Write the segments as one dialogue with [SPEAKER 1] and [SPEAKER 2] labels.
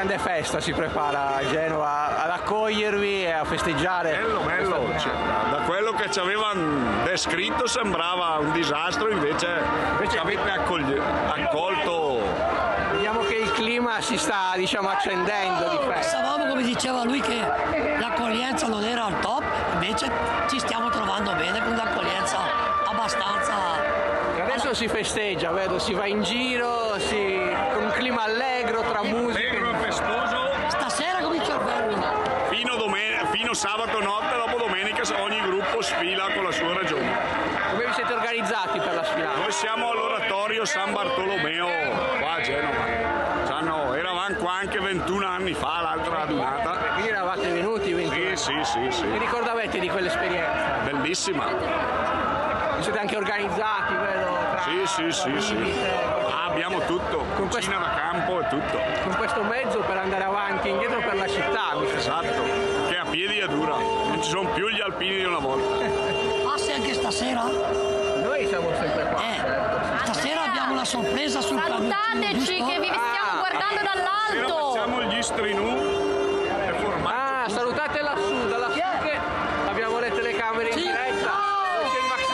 [SPEAKER 1] grande festa si prepara a Genova ad accogliervi e a festeggiare.
[SPEAKER 2] Bello, da quello che ci avevano descritto sembrava un disastro, invece ci avete accolto.
[SPEAKER 1] Vediamo che il clima si sta, diciamo, accendendo di festa.
[SPEAKER 3] Pensavamo, come diceva lui, che l'accoglienza non era al top, invece ci stiamo trovando bene con un'accoglienza abbastanza.
[SPEAKER 1] Adesso si festeggia, vedo, si va in giro, con un clima allegro tra musica.
[SPEAKER 2] Allegro e festoso.
[SPEAKER 3] Stasera comincia il bello.
[SPEAKER 2] Fino sabato notte, dopo domenica ogni gruppo sfila con la sua ragione.
[SPEAKER 1] Come vi siete organizzati per la sfilata?
[SPEAKER 2] Noi siamo all'oratorio San Bartolomeo qua a Genova. Eravamo qua anche 21 anni fa, l'altra radunata.
[SPEAKER 1] Quindi eravate venuti?
[SPEAKER 2] Sì.
[SPEAKER 1] Che ricordo avete di quell'esperienza?
[SPEAKER 2] Bellissima.
[SPEAKER 1] Vi siete anche organizzati, vedo?
[SPEAKER 2] Sì. Abbiamo tutto, cucina da campo e tutto.
[SPEAKER 1] Con questo mezzo per andare avanti e indietro per la città.
[SPEAKER 2] Esatto, che a piedi è dura, non ci sono più gli alpini di una volta.
[SPEAKER 3] Passi anche stasera?
[SPEAKER 1] Noi siamo sempre qua.
[SPEAKER 3] Stasera abbiamo una sorpresa sul camioncino.
[SPEAKER 4] Salutateci che vi stiamo guardando dall'alto.
[SPEAKER 2] Facciamo gli strinù.
[SPEAKER 1] Salutate lassù, dalla che abbiamo le telecamere in diretta. C'è il maxi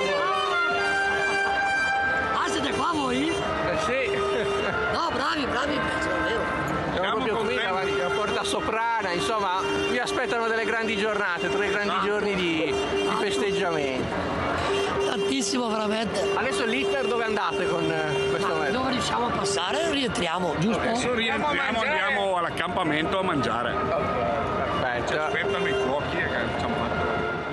[SPEAKER 1] schermo.
[SPEAKER 3] Siete qua voi?
[SPEAKER 1] Sì.
[SPEAKER 3] No, bravi,
[SPEAKER 1] Siamo proprio qui davanti alla Porta Soprana, insomma, vi aspettano delle grandi giornate, 3 grandi giorni di festeggiamenti.
[SPEAKER 3] Tantissimo veramente.
[SPEAKER 1] Adesso l'iter dove andate con questo mezzo?
[SPEAKER 3] Dove riusciamo a passare rientriamo, giusto?
[SPEAKER 2] Adesso rientriamo, andiamo all'accampamento a mangiare.
[SPEAKER 1] Perfetto.
[SPEAKER 2] Ci aspettano i cuochi e ci hanno fatto.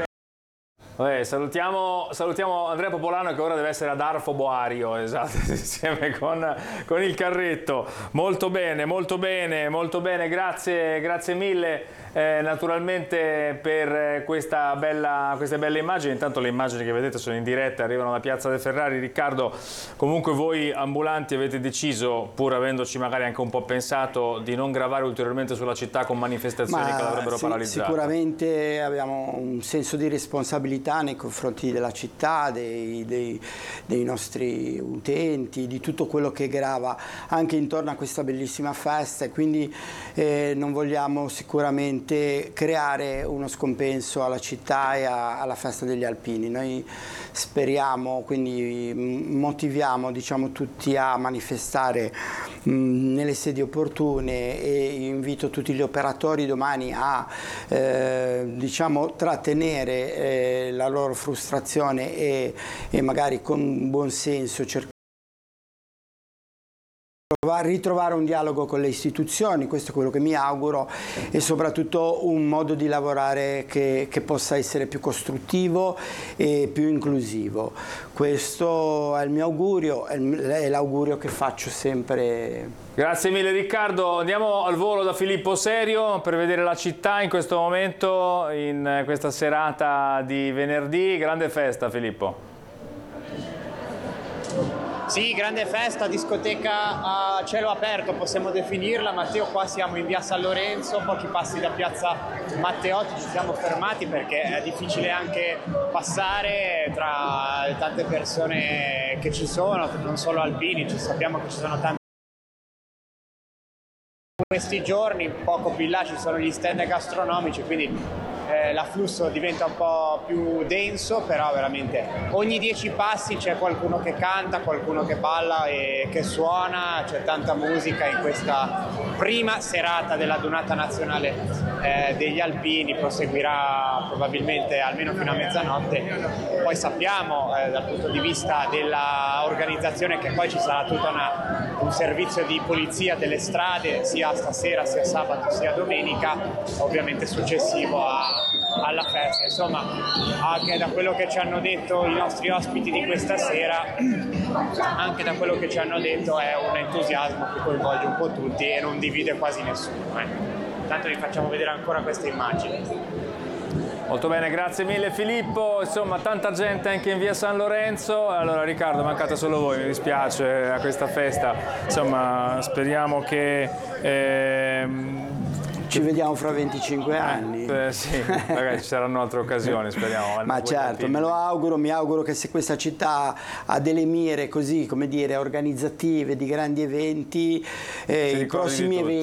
[SPEAKER 5] Salutiamo Andrea Popolano, che ora deve essere ad Arfo Boario, esatto, insieme con il carretto. Molto bene, grazie mille naturalmente per queste belle immagini. Intanto le immagini che vedete sono in diretta, arrivano da Piazza De Ferrari. Riccardo, comunque voi ambulanti avete deciso, pur avendoci magari anche un po' pensato, di non gravare ulteriormente sulla città con manifestazioni che l'avrebbero paralizzata.
[SPEAKER 6] Sicuramente abbiamo un senso di responsabilità nei confronti della città, dei nostri utenti, di tutto quello che grava anche intorno a questa bellissima festa, e quindi non vogliamo sicuramente creare uno scompenso alla città e alla festa degli alpini. Noi speriamo, quindi motiviamo, diciamo, tutti a manifestare nelle sedi opportune, e invito tutti gli operatori domani a diciamo trattenere la loro frustrazione e magari con buon senso ritrovare un dialogo con le istituzioni. Questo è quello che mi auguro, e soprattutto un modo di lavorare che possa essere più costruttivo e più inclusivo. Questo è il mio augurio, è l'augurio che faccio sempre.
[SPEAKER 5] Grazie mille Riccardo, andiamo al volo da Filippo Serio per vedere la città in questo momento, in questa serata di venerdì. Grande festa, Filippo.
[SPEAKER 7] Sì, grande festa, discoteca a cielo aperto possiamo definirla. Matteo, qua siamo in via San Lorenzo, pochi passi da piazza Matteotti. Ci siamo fermati perché è difficile anche passare tra le tante persone che ci sono, non solo alpini, sappiamo che ci sono tanti. Questi giorni, poco più in là, ci sono gli stand gastronomici, quindi l'afflusso diventa un po' più denso, però veramente ogni 10 passi c'è qualcuno che canta, qualcuno che balla e che suona, c'è tanta musica in questa prima serata della Donata Nazionale degli Alpini. Proseguirà probabilmente almeno fino a mezzanotte. Poi sappiamo dal punto di vista dell'organizzazione che poi ci sarà tutto un servizio di polizia delle strade sia stasera, sia sabato, sia domenica, ovviamente successivo alla festa. Insomma, anche da quello che ci hanno detto i nostri ospiti di questa sera, anche da quello che ci hanno detto, è un entusiasmo che coinvolge un po' tutti e non divide quasi nessuno. Intanto vi facciamo vedere ancora queste immagini.
[SPEAKER 5] Molto bene, grazie mille Filippo. Insomma, tanta gente anche in via San Lorenzo. Allora Riccardo, mancate solo voi, mi dispiace, a questa festa. Insomma, speriamo che
[SPEAKER 6] ci vediamo fra 25 anni.
[SPEAKER 5] Sì, magari ci saranno altre occasioni, speriamo.
[SPEAKER 6] Ma certo, me lo auguro, mi auguro che se questa città ha delle mire così, come dire, organizzative, di grandi eventi, i prossimi eventi